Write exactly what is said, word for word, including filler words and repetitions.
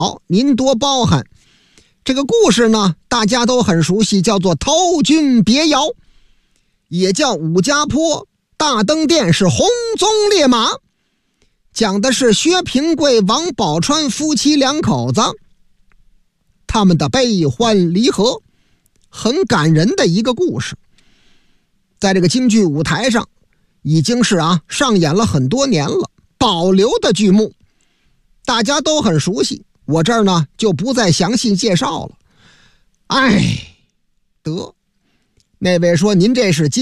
好，您多包涵。这个故事呢，大家都很熟悉，叫做投军别窑，也叫武家坡大登殿是红鬃烈马，讲的是薛平贵、王宝钏夫妻两口子他们的悲欢离合，很感人的一个故事。在这个京剧舞台上已经是啊上演了很多年了，保留的剧目大家都很熟悉，我这儿呢就不再详细介绍了。哎，得，那位说您这是今